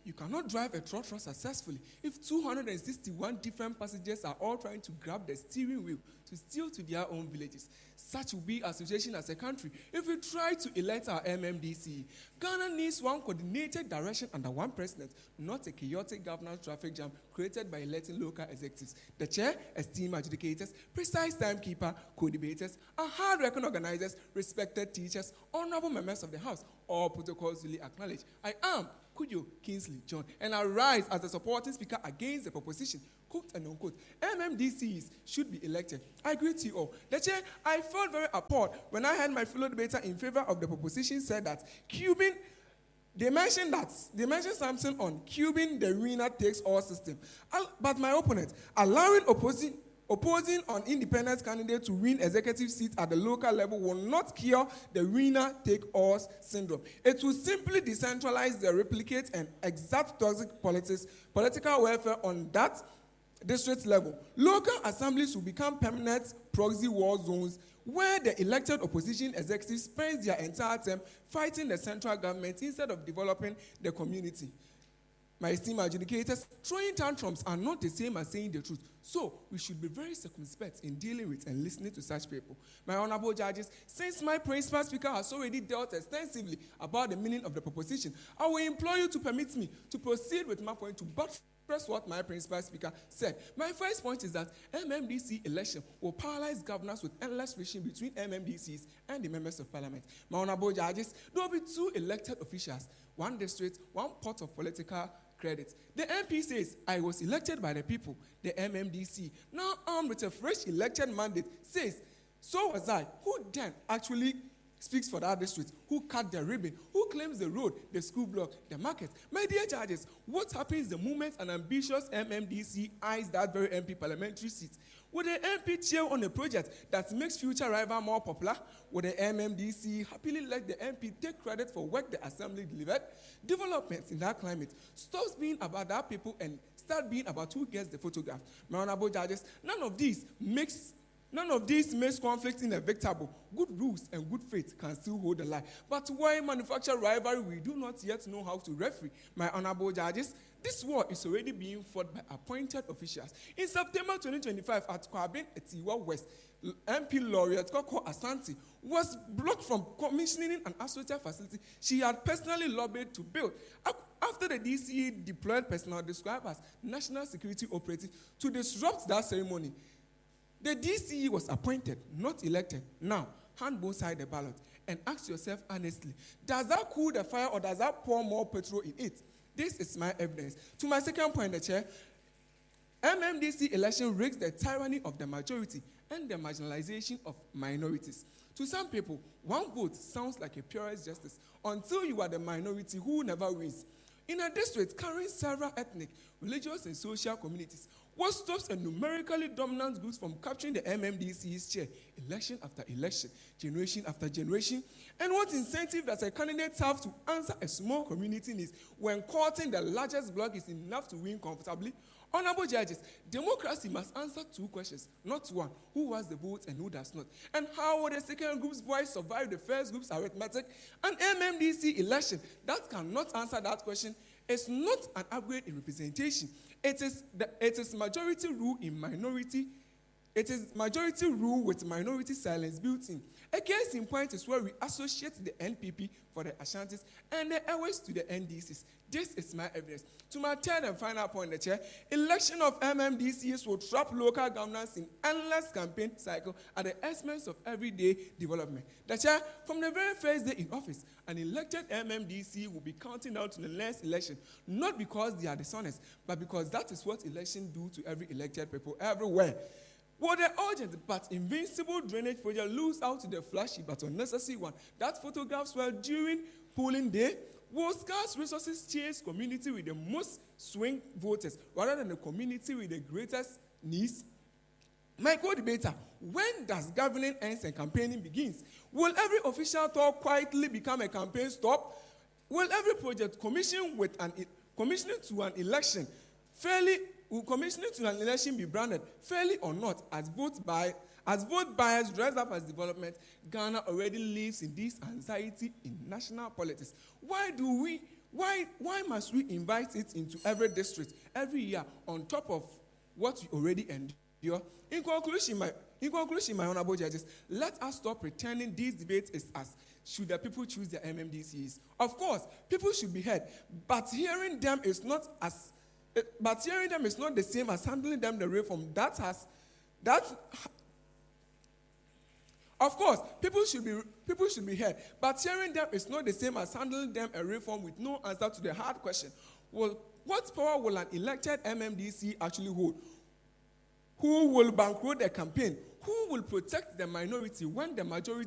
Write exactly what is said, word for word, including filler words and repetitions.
You cannot drive a trotro successfully if two hundred sixty-one different passengers are all trying to grab the steering wheel to steal to their own villages. Such will be our situation as a country if we try to elect our M M D C. Ghana needs one coordinated direction under one president, not a chaotic governance traffic jam created by electing local executives. The chair, esteemed adjudicators, precise timekeeper, co-debaters, and hard-working organizers, respected teachers, honorable members of the House, all protocols duly acknowledged. I am Kudjo Kingsley John, and I rise as the supporting speaker against the proposition, quote and unquote, M M D Cs should be elected. I greet you all. The chair, I felt very appalled when I heard my fellow debater in favor of the proposition said that Cuban, they mentioned that, they mentioned something on Cuban, the winner takes all system. I'll, but my opponent, allowing opposing, opposing an independent candidate to win executive seats at the local level will not cure the winner-take-all syndrome. It will simply decentralize the replicate and exact toxic politics, political welfare on that district level. Local assemblies will become permanent proxy war zones where the elected opposition executive spends their entire term fighting the central government instead of developing the community. My esteemed adjudicators, throwing tantrums are not the same as saying the truth. So, we should be very circumspect in dealing with and listening to such people. My honorable judges, since my principal speaker has already dealt extensively about the meaning of the proposition, I will implore you to permit me to proceed with my point to buttress what my principal speaker said. My first point is that M M D C election will paralyze governance with endless friction between M M D Cs and the members of parliament. My honorable judges, there will be two elected officials, one district, one pot of political credit. The M P says, I was elected by the people. The M M D C, now armed with a fresh elected mandate, says, so was I. Who then actually speaks for that district? Who cut the ribbon? Who claims the road, the school block, the market? My dear judges, what happens the moment an ambitious M M D C eyes that very M P parliamentary seat? Would the M P cheer on a project that makes future rival more popular? Would the M M D C happily let the M P take credit for work the assembly delivered? Developments in that climate stops being about that people and start being about who gets the photograph. My honorable judges, none of these makes None of these makes conflict inevitable. Good rules and good faith can still hold the line. But why manufacture rivalry we do not yet know how to referee? My honorable judges, this war is already being fought by appointed officials. In September twenty twenty-five at Kwabin Etiwa West, M P laureate Koko Asante was blocked from commissioning an astroturf facility she had personally lobbied to build. After the D C E deployed personnel described as national security operative to disrupt that ceremony, the D C E was appointed, not elected. Now, hand both sides the ballot and ask yourself honestly, does that cool the fire or does that pour more petrol in it? This is my evidence. To my second point, the chair, M M D C election risks the tyranny of the majority and the marginalization of minorities. To some people, one vote sounds like a purest justice until you are the minority who never wins. In a district carrying several ethnic, religious, and social communities, what stops a numerically dominant groups from capturing the M M D C's chair, election after election, generation after generation? And what incentive does a candidate have to answer a small community needs when courting the largest bloc is enough to win comfortably? Honorable judges, democracy must answer two questions, not one: who has the vote and who does not? And how will the second group's voice survive the first group's arithmetic? An M M D C election that cannot answer that question is not an upgrade in representation. It is, the, it is majority rule in minority. It is majority rule with minority silence built in. A case in point is where we associate the N P P for the Ashantis and the Airways to the N D Cs. This is my evidence. To my third and final point, the chair, election of M M D Cs will trap local governance in endless campaign cycle at the expense of everyday development. The chair, from the very first day in office, an elected M M D C will be counting out to the next election, not because they are dishonest, but because that is what elections do to every elected people everywhere. Will the urgent but invincible drainage project lose out to the flashy but unnecessary one that photographs were during polling day? Will scarce resources chase community with the most swing voters rather than the community with the greatest needs? My co-debater, when does governing ends and campaigning begins? Will every official talk quietly become a campaign stop? Will every project commissioned with an commissioning to an election fairly Will commissioning to an election be branded, fairly or not, as vote by as vote buyers dressed up as development? Ghana already lives in this anxiety in national politics. Why do we Why, why must we invite it into every district every year on top of what we already endure? In conclusion, my, in conclusion, my honorable judges, let us stop pretending these debates is as should the people choose their M M D Cs. Of course, people should be heard, but hearing them is not as, but hearing them is not the same as handling them the reform that has, that. Of course, people should be people should be heard, but hearing them is not the same as handling them a reform with no answer to the hard question. Well, what power will an elected M M D C actually hold? Who will bankroll the campaign? Who will protect the minority when the majority